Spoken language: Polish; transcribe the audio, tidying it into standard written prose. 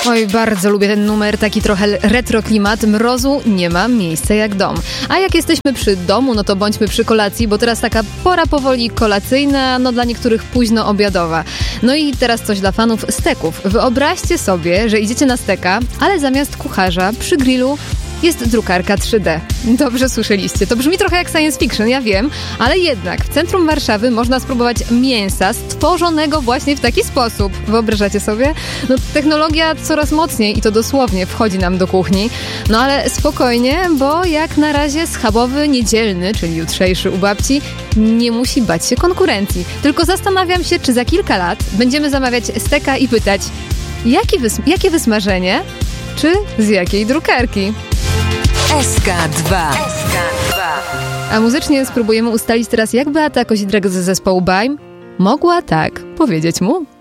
Oj, bardzo lubię ten numer, taki trochę retro klimat. Mrozu nie ma miejsca jak dom. A jak jesteśmy przy domu, no to bądźmy przy kolacji, bo teraz taka pora powoli kolacyjna, no dla niektórych późno obiadowa. No i teraz coś dla fanów steków. Wyobraźcie sobie, że idziecie na steka, ale zamiast kucharza przy grillu jest drukarka 3D. Dobrze słyszeliście. To brzmi trochę jak science fiction, ja wiem, ale jednak w centrum Warszawy można spróbować mięsa stworzonego właśnie w taki sposób. Wyobrażacie sobie? No technologia coraz mocniej i to dosłownie wchodzi nam do kuchni. No ale spokojnie, bo jak na razie schabowy niedzielny, czyli jutrzejszy u babci, nie musi bać się konkurencji. Tylko zastanawiam się, czy za kilka lat będziemy zamawiać steka i pytać, jakie wysmażenie, czy z jakiej drukarki? SK2. A muzycznie spróbujemy ustalić teraz, jak Beata Kozidrak z zespołu Baim mogła tak powiedzieć mu.